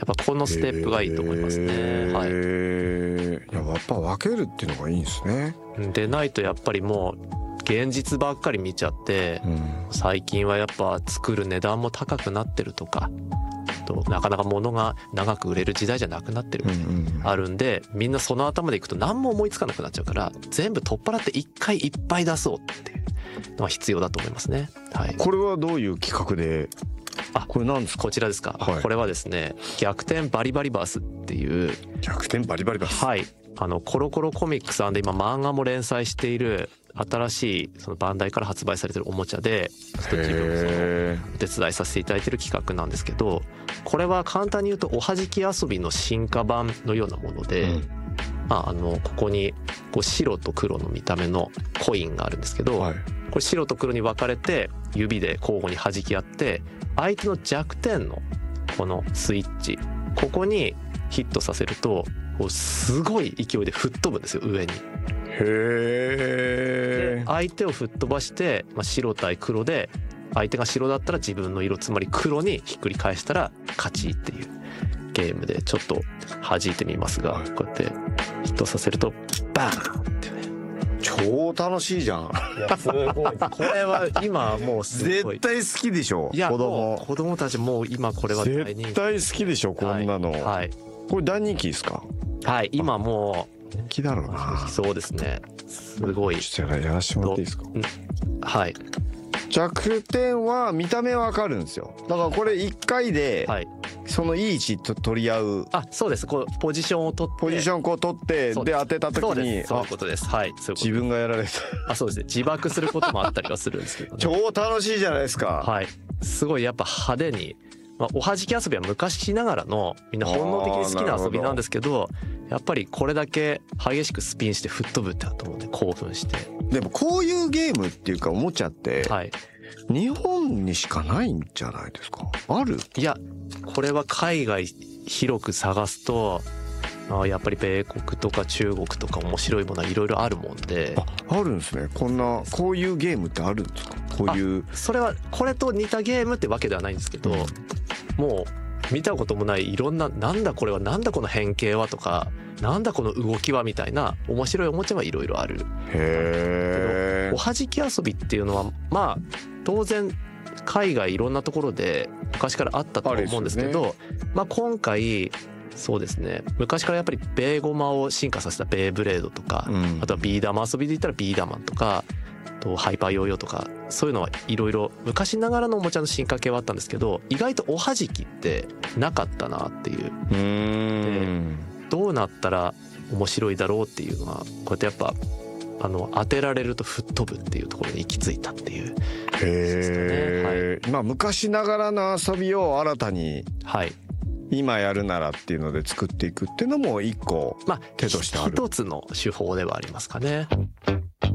ぱこのステップがいいと思いますね。はい。 やっぱ分けるっていうのがいいんですね。 でないとやっぱりもう現実ばっかり見ちゃって、最近はやっぱ作る値段も高くなってるとか、なかなか物が長く売れる時代じゃなくなってるみたいなあるんで、みんなその頭でいくと何も思いつかなくなっちゃうから、全部取っ払って一回いっぱい出そうっていうのは必要だと思いますね。はい。 これはどういう企画で？これ何ですか？ こちらですか？ はい、 これはですね、逆転バリバリバースっていう。 逆転バリバリバース。 はい。コロコロコミックさんで今漫画も連載している新しいそのバンダイから発売されてるおもちゃで、ちょっと自分もお手伝いさせていただいてる企画なんですけど、これは簡単に言うとおはじき遊びの進化版のようなもので、ここにこう白と黒の見た目のコインがあるんですけど、これ白と黒に分かれて指で交互に弾き合って、相手の弱点のこのスイッチ、ここにヒットさせるとすごい勢いで吹っ飛ぶんですよ、上に。で相手を吹っ飛ばして、白対黒で相手が白だったら自分の色、つまり黒にひっくり返したら勝ちっていうゲームで、ちょっと弾いてみますが、こうやってヒットさせるとバーンってね。 超楽しいじゃん。 いやすごい。これは今もうすごい絶対好きでしょ。 いや子供たちもう今これは大人気。 絶対好きでしょ、こんなの。はい。これ大人気ですか？ はい、今もう人気だろうな。 そうですね、すごい。 じゃあやらせてもらっていいですか？ はい。 弱点は見た目わかるんですよ。だからこれ1回でそのいい位置と取り合う。 そうです。こうポジションを取って、 ポジションこう取ってで当てた時に、 そういうことです。はい。 自分がやられた。 そうですね。自爆することもあったりはするんですけど、ね、 超楽しいじゃないですか。 はい。すごいやっぱ派手に、おはじき遊びは昔ながらのみんな本能的に好きな遊びなんですけど、やっぱりこれだけ激しくスピンして吹っ飛ぶってなと思うんで興奮して。 でもこういうゲームっていうかおもちゃって、日本にしかないんじゃないですか？ある？ いや、これは海外広く探すとやっぱり米国とか中国とか面白いものはいろいろあるもんで。 あるんですね。こういうゲームってあるんですか？こういう。 それはこれと似たゲームってわけではないんですけど、もう見たこともないいろんな、なんだこれは、なんだこの変形はとか、なんだこの動きはみたいな面白いおもちゃはいろいろある。 へー。 おはじき遊びっていうのは当然海外いろんなところで昔からあったと思うんですけど、今回そうですね、昔からやっぱりベーゴマを進化させたベーブレードとか、あとはビー玉遊びで言ったらビーダマンとか、ハイパーヨーヨーとか、そういうのはいろいろ昔ながらのおもちゃの進化系はあったんですけど、意外とおはじきってなかったなっていう。で、どうなったら面白いだろうっていうのは、こうやってやっぱ当てられると吹っ飛ぶっていうところに行き着いたっていう。 へー。昔ながらの遊びを新たに、今やるならっていうので作っていくっていうのも一個手としてある。 一つの手法ではありますかね。